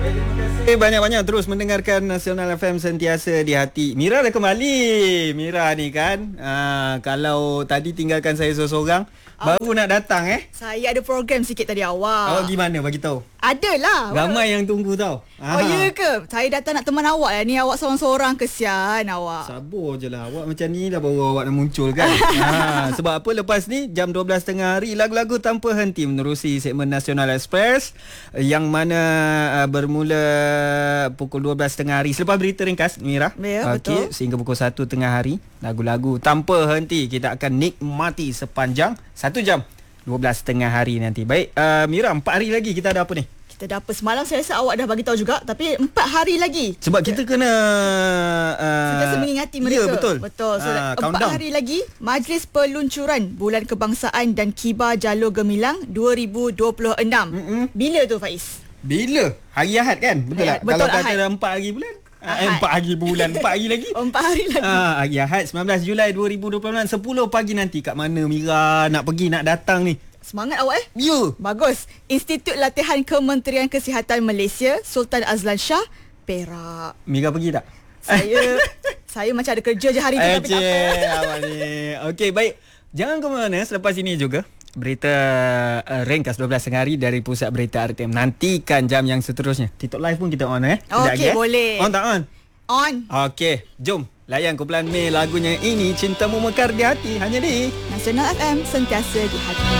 Banyak-banyak terus mendengarkan Nasional FM sentiasa di hati. Mira dah kembali. Mira ni kan, kalau tadi tinggalkan saya seorang, baru nak datang Saya ada program sikit tadi awak. Awak gimana bagi tahu? Adalah. Ramai yang tunggu tau. Oh ya ke? Saya datang nak teman awak lah. Ni awak seorang-seorang, kesian awak. Sabar je lah. Awak macam ni dah baru awak nak muncul kan. Sebab apa, lepas ni jam 12.30 hari lagu-lagu tanpa henti menerusi segmen Nasional Express, yang mana bermula pukul 12.30 hari selepas berita ringkas, Mira. Ya, betul. Sehingga pukul 1 tengah hari, lagu-lagu tanpa henti kita akan nikmati sepanjang 1 jam 12.30 hari nanti. Baik, Mira, 4 hari lagi kita ada apa ni? Kita dah apa semalam, saya rasa awak dah bagi tahu juga, tapi 4 hari lagi. Sebab kita kena sentiasa mengingati mereka. Ya, betul. Betul. So, 4 countdown. hari lagi Majlis Peluncuran Bulan Kebangsaan dan Kibar Jalur Gemilang 2026. Bila tu, Faiz? Bila? Hari Ahad kan? Betul tak? Betul, Kalau kata Ahad. dah 4 hari bulan. 4 hari bulan, 4 hari lagi. 4 hari lagi. Hari Ahad 19 Julai 2026, 10 pagi nanti. Kat mana Mira nak pergi, nak datang ni? Semangat awak Ya. Bagus. Institut Latihan Kementerian Kesihatan Malaysia, Sultan Azlan Shah, Perak. Mira pergi tak? Saya macam ada kerja je hari tu, tapi tak apa. Awak ni. Okey, baik. Jangan ke mana, selepas ini juga berita ringkas 12.30 hari dari Pusat Berita RTM. Nantikan jam yang seterusnya. TikTok live pun kita on Okey, boleh. On tak on? On. Okey, jom layan kumpulan Mei lagunya ini, Cintamu Mekar di Hati, hanya di Nasional FM, sentiasa di hati.